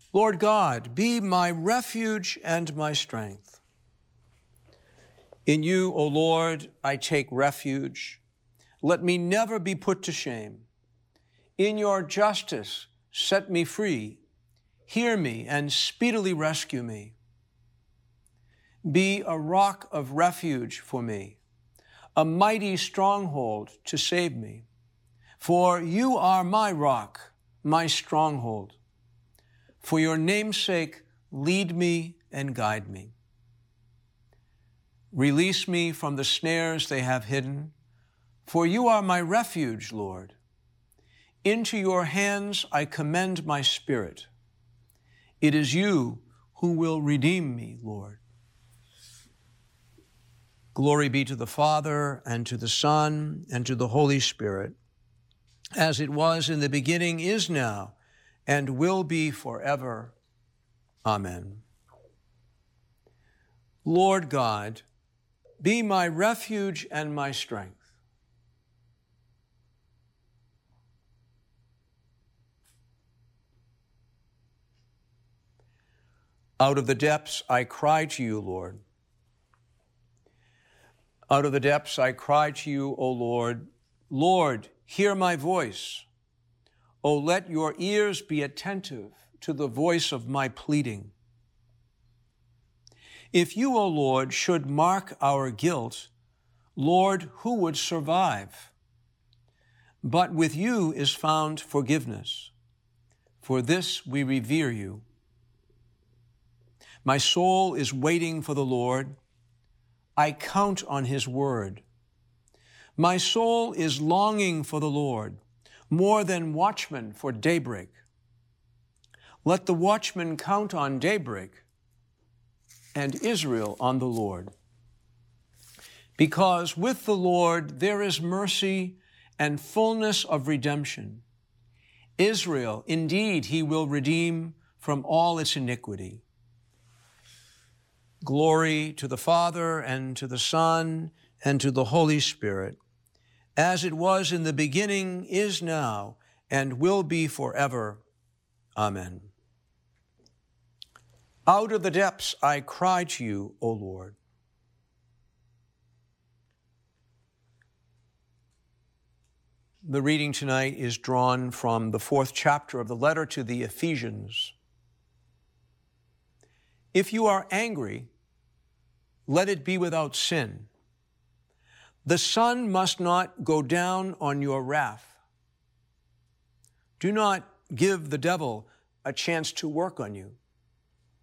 Lord God, be my refuge and my strength. In you, O Lord, I take refuge. Let me never be put to shame. In your justice, set me free. Hear me and speedily rescue me. Be a rock of refuge for me, a mighty stronghold to save me. For you are my rock, my stronghold. For your name's sake, lead me and guide me. Release me from the snares they have hidden, for you are my refuge, Lord. Into your hands I commend my spirit. It is you who will redeem me, Lord. Glory be to the Father, and to the Son, and to the Holy Spirit, as it was in the beginning, is now, and will be forever. Amen. Lord God, be my refuge and my strength. Out of the depths I cry to you, Lord. Out of the depths I cry to you, O Lord. Lord, hear my voice. O let your ears be attentive to the voice of my pleading. If you, O Lord, should mark our guilt, Lord, who would survive? But with you is found forgiveness. For this we revere you. My soul is waiting for the Lord. I count on his word. My soul is longing for the Lord, more than watchmen for daybreak. Let the watchman count on daybreak, and Israel on the Lord. Because with the Lord there is mercy and fullness of redemption. Israel, indeed, he will redeem from all its iniquity. Glory to the Father, and to the Son, and to the Holy Spirit, as it was in the beginning, is now, and will be forever. Amen. Out of the depths I cry to you, O Lord. The reading tonight is drawn from the 4th chapter of the letter to the Ephesians. If you are angry, let it be without sin. The sun must not go down on your wrath. Do not give the devil a chance to work on you.